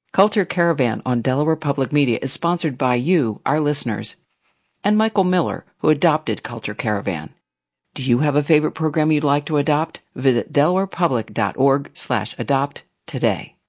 Culture Caravan on Delaware Public Media is sponsored by you, our listeners, and Michael Miller, who adopted Culture Caravan. Do you have a favorite program you'd like to adopt? Visit delawarepublic.org/adopt today.